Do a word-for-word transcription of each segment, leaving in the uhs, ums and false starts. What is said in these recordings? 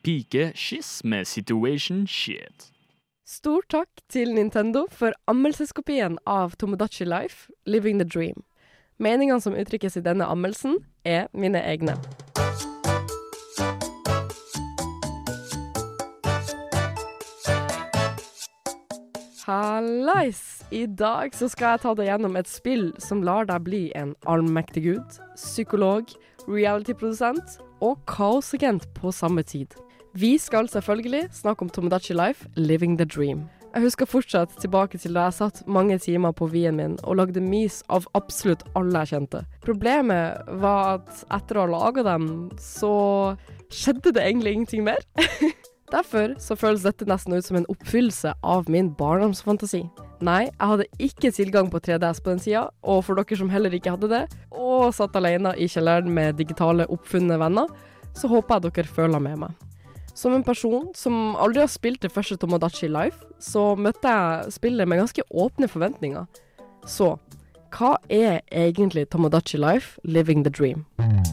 pikekyss med Situation Shit. Stor takk til Nintendo for ammelseskopien av Tomodachi Life, Living the Dream. Meningene som uttrykkes i denne ammelsen er mine egne. Hallais! I dag så skal jeg ta deg gjennom et spill som lar deg bli en allmektig gud, psykolog, reality-produsent og kaosagent på samme tid. Vi skal selvfølgelig snakke om Tomodachi Life, Living the Dream. Jeg husker fortsatt tilbake til da jeg satt mange timer på Wien min og lagde mis av absolutt alle jeg kjente. Problemet var at etter å ha laget dem, så skjedde det egentlig ingenting mer. Derfor så føles dette nesten ut som en oppfyllelse av min barndomsfantasi. Nei, jeg hadde ikke tilgang på tre D S på den tida, og for dere som heller ikke hadde det, og satt alene i kjelleren med digitale oppfunne venner, så håper jeg dere føler med meg. Som en person som aldri har spilt det første Tomodachi Life, så møtte jeg spillet med ganske åpne forventninger. Så, hva er egentlig Tomodachi Life, Living the Dream?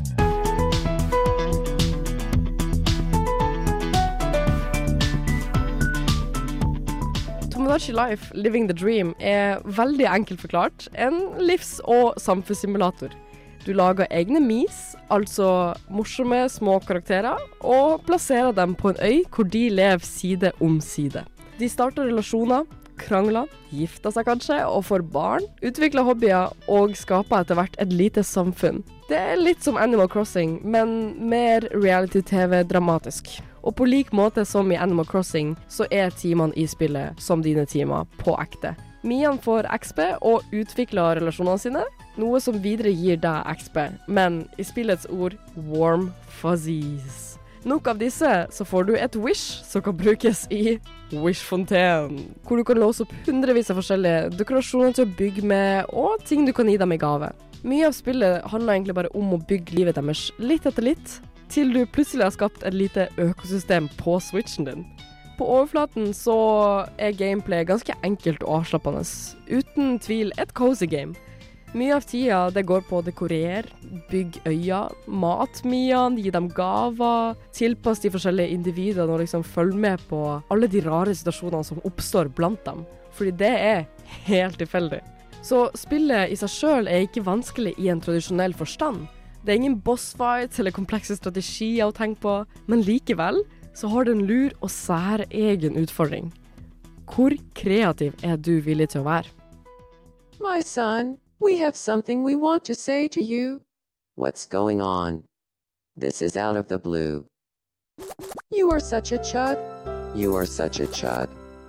Tomodachi Life, Living the Dream er veldig enkelt forklart en livs- og samfunnssimulator. Du lager egne mis, altså morsomme små karakterer, og plasserer dem på en øy hvor de lever side om side. De starter relasjoner, krangler, gifter seg kanskje, og får barn, utvikler hobbyer og skaper etter hvert et lite samfunn. Det er litt som Animal Crossing, men mer reality-tv-dramatisk. Og på lik måte som i Animal Crossing, så er timene i spillet som dine timer på ekte. Mian får X P og utvikler relasjonene sine, noe som videre gir deg X P, men i spillets ord, warm fuzzies. Nok av disse, så får du et wish som kan brukes i Wish-fonten, hvor du kan låse opp hundrevis av forskjellige dekorasjoner til å bygge med, og ting du kan gi dem i gave. Mye av spillet handler egentlig bare om å bygge livet deres litt etter litt, til du plutselig har skapt et lite økosystem på Switchen din. På overflaten så er gameplay ganske enkelt og avslappende, uten tvil et cozy game. Mye av tida det går på å dekorere, bygge øyer, mat Mian, gi dem gaver, tilpasse de forskjellige individene og liksom følge med på alle de rare situasjonene som oppstår blant dem, fordi det er helt tilfeldig. Så spillet i seg selv er ikke vanskelig i en tradisjonell forstand. Det er ingen bossfights eller komplekse strategier å tenke på, men likevel så har det en lur og sær egen utfordring. Hvor kreativ er du villig til å være? My son, we have something we want to say to you. What's going on? This is out of the blue. You are such a chud. You are such a chud.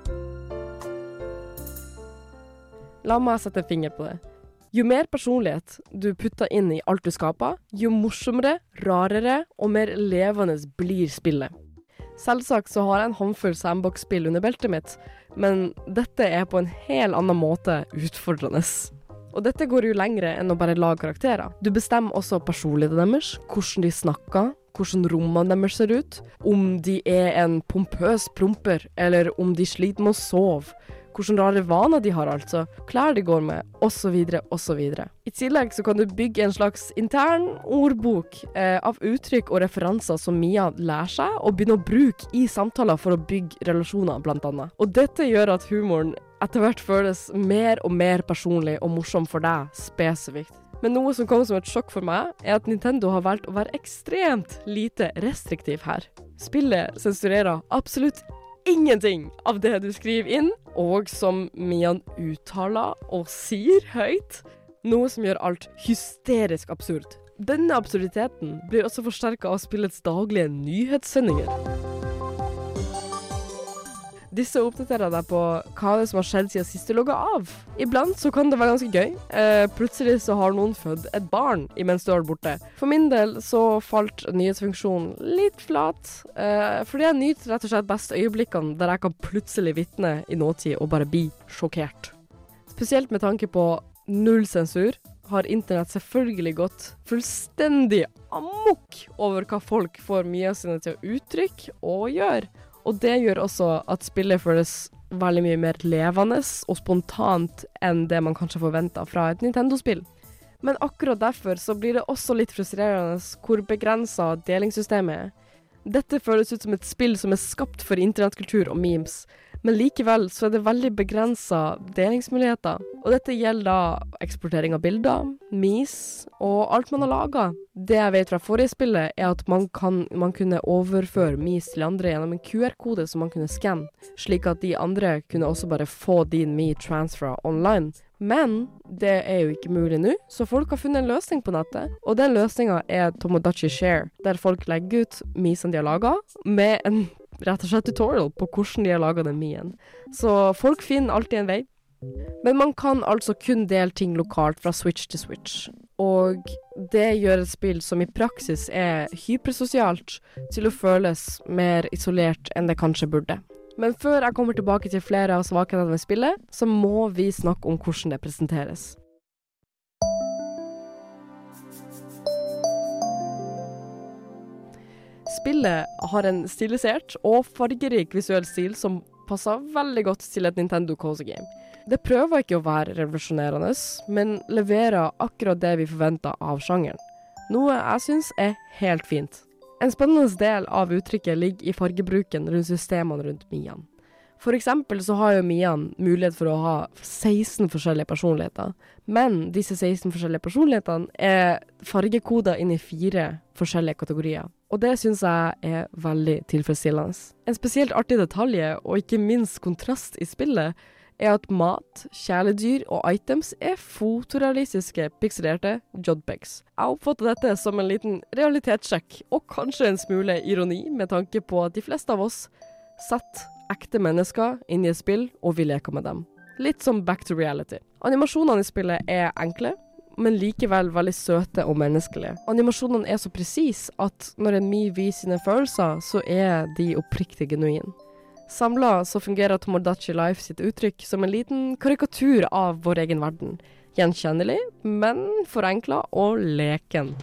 La meg sette en finger på det. Jo mer personlighet du putter inn i alt du skaper, jo morsommere, rarere og mer levende blir spillet. Selvsagt så har jeg en håndfull sandbox-spill under beltet mitt, men dette er på en helt annen måte utfordrende. Og dette går jo lengre enn å bare lage karakterer. Du bestemmer også personligheten deres, hvordan de snakker, hvordan rommene deres ser ut, om de er en pompøs plumper, eller om de sliter med å sove, hvordan rare vaner de har altså, klær de går med, og så videre, og så videre. I tillegg så kan du bygge en slags intern ordbok eh, av uttrykk og referanser som Mia lærer seg, og begynner å bruke i samtaler for å bygge relasjoner, blant annet. Og dette gjør at humoren etter hvert føles mer og mer personlig og morsom for deg, spesifikt. Men noe som kom som et sjokk for meg, er at Nintendo har valgt å være ekstremt lite restriktiv her. Spillet sensurerer absolutt ingenting av det du skriver inn, og som Mian uttaler og sier høyt, noe som gjør alt hysterisk absurd. Denne absurditeten blir også forsterket av spillets daglige nyhetssendinger. Disse oppdaterer deg på hva det som har skjedd siden sist du logget av. Iblant så kan det være ganske gøy. Eh, plutselig så har noen født et barn imens du har vært borte. For min del så falt nyhetsfunksjonen litt flat, eh, fordi jeg nyter rett og slett best øyeblikkene der jeg kan plutselig vitne i nåtid og bare bli sjokkert. Spesielt med tanke på null sensur har internett selvfølgelig gått fullstendig amok over hva folk får mye av sine til å uttrykke og gjøre. Og det gjør også at spillet føles veldig mye mer levende og spontant enn det man kanskje forventer fra et Nintendo-spill. Men akkurat derfor så blir det også litt frustrerende hvor begrenset delingssystemet er. Dette føles ut som et spill som er skapt for internettkultur og memes, men likevel så er det veldig begrenset delingsmuligheter. Og dette gjelder da eksportering av bilder, memes og alt man har laget. Det jeg vet fra forrige spillet er at man, kan, man kunne overføre memes til andre gjennom en Q R-kode som man kunne skanne, slik at de andre kunne også bare få din me transfer online. Men det er jo ikke mulig nå, så folk har funnet en løsning på nettet. Og den løsningen er Tomodachi Share, der folk legger ut mesene de har laget, med en rett og slett tutorial på hvordan de har laget den mien. Så folk finner alltid en vei. Men man kan altså kun dele ting lokalt fra Switch til Switch. Og det gjør et spill som i praksis er hypersosialt til å føles mer isolert enn det kanskje burde. Men før jeg kommer tilbake til flere av svakhetene ved spillet, så må vi snakke om hvordan det presenteres. Spillet har en stilisert og fargerik visuell stil som passer veldig godt til et Nintendo Cozy Game. Det prøver ikke å være revolusjonerende, men leverer akkurat det vi forventer av sjangeren. Noe jeg synes er helt fint. En spennende del av uttrykket ligger i fargebruken rundt systemene rundt Mian. For eksempel så har jo Mian mulighet for å ha seksten forskjellige personligheter, men disse seksten forskjellige personlighetene er fargekoder inn i fire forskjellige kategorier. Og det synes jeg er veldig tilfredsstillende. En spesielt artig detalje, og ikke minst kontrast i spillet, er at mat, kjæledyr og items er fotorealistiske pixelerte jodpegs. Jeg oppfatter dette som en liten realitetssjekk, og kanskje en smule ironi med tanke på at de fleste av oss setter ekte mennesker inn i et spill og vi leker med dem. Litt som back to reality. Animasjonene i spillet er enkle, men likevel veldig søte og menneskelige. Animasjonene er så presis at når en Mi viser sine følelser, så er de oppriktig genuine. Samlet så fungerer Tomodachi Life sitt uttrykk som en liten karikatur av vår egen verden. Gjenkjennelig, men forenklet og leken.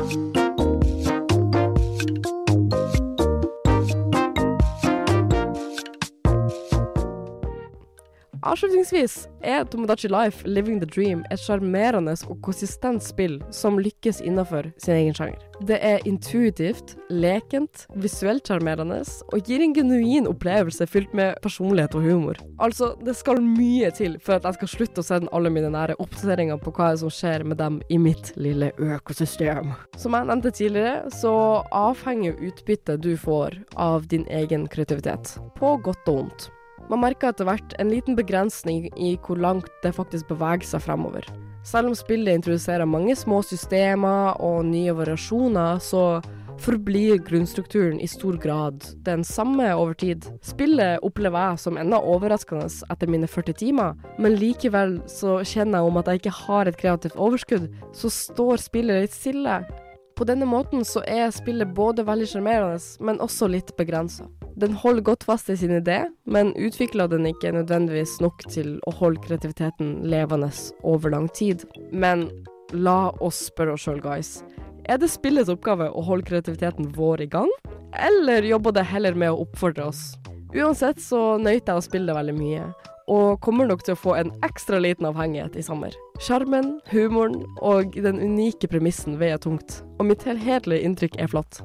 Avslutningsvis er Tomodachi Life Living the Dream et charmerende og konsistent spill som lykkes innenfor sin egen sjanger. Det er intuitivt, lekent, visuelt charmerende og gir en genuin opplevelse fylt med personlighet og humor. Altså, det skal mye til for at jeg skal slutte å sende alle mine nære oppdateringer på hva som skjer med dem i mitt lille økosystem. Som jeg nevnte tidligere, så avhenger utbyttet du får av din egen kreativitet, på godt og ondt. Man merker etter hvert en liten begrensning i hvor langt det faktisk beveger seg fremover. Selv om spillet introduserer mange små systemer og nye variasjoner, så forblir grunnstrukturen i stor grad den samme over tid. Spillet opplever jeg som enda overraskende etter mine førti timer, men likevel så kjenner jeg om at jeg ikke har et kreativt overskudd, så står spillet litt stille. På denne måten så er spillet både veldig charmerende, men også litt begrenset. Den holder godt fast i sin idé, men utvikler den ikke nødvendigvis nok til å holde kreativiteten levende over lang tid. Men la oss spørre oss selv, guys. Er det spillets oppgave å holde kreativiteten vår i gang? Eller jobber det heller med å oppfordre oss? Uansett så nøyter jeg å spille det veldig mye, og kommer nok til å få en ekstra liten avhengighet i sommer. Charmen, humoren og den unike premissen veier tungt, og mitt helhetlige inntrykk er flott.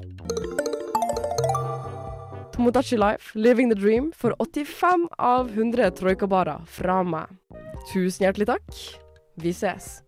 Tomodachi Life, Living the Dream, for åttifem av hundre troikabarer fra meg. Tusen hjertelig takk. Vi ses.